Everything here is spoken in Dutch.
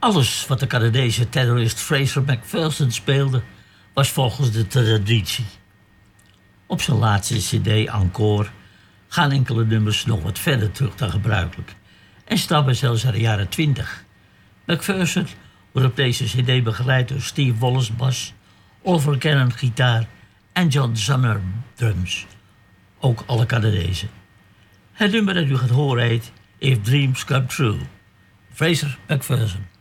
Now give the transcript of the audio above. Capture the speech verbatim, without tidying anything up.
Alles wat de Canadese terrorist Fraser McPherson speelde, was volgens de traditie. Op zijn laatste cd Encore gaan enkele nummers nog wat verder terug dan gebruikelijk en stammen zelfs uit de jaren twintig. McPherson wordt op deze cd begeleid door Steve Wallace bas, Oliver Cannon gitaar en John Sumner drums. Ook alle Canadezen. Het nummer dat u gaat horen heet If Dreams Come True. Fraser McPherson.